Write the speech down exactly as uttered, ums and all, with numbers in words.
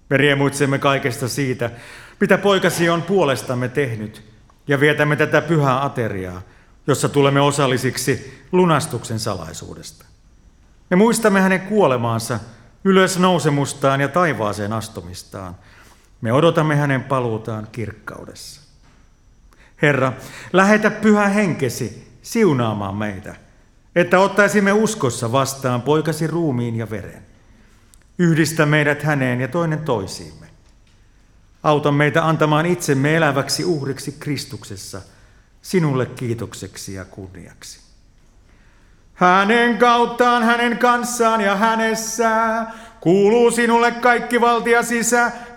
Me riemuitsemme kaikesta siitä, mitä poikasi on puolestamme tehnyt, ja vietämme tätä pyhää ateriaa, jossa tulemme osallisiksi lunastuksen salaisuudesta. Me muistamme hänen kuolemaansa, ylösnousemustaan ja taivaaseen astumistaan. Me odotamme hänen paluutaan kirkkaudessa. Herra, lähetä pyhä henkesi siunaamaan meitä, että ottaisimme uskossa vastaan poikasi ruumiin ja veren. Yhdistä meidät häneen ja toinen toisiimme. Auta meitä antamaan itsemme eläväksi uhriksi Kristuksessa, sinulle kiitokseksi ja kunniaksi. Hänen kauttaan, hänen kanssaan ja hänessä kuuluu sinulle kaikki valtia sisä,